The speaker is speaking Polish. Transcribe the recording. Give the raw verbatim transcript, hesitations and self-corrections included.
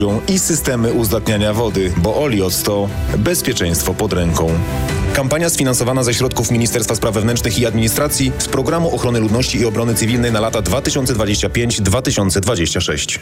i systemy uzdatniania wody, bo Oliot to bezpieczeństwo pod ręką. Kampania sfinansowana ze środków Ministerstwa Spraw Wewnętrznych i Administracji z Programu Ochrony Ludności i Obrony Cywilnej na lata dwa tysiące dwudziesty piąty do dwa tysiące dwudziestego szóstego.